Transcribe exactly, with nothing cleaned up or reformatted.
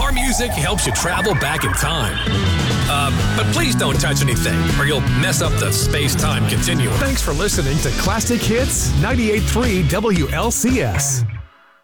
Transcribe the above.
Our music helps you travel back in time. Uh, but please don't touch anything, or you'll mess up the space-time continuum. Thanks for listening to Classic Hits ninety-eight point three W L C S.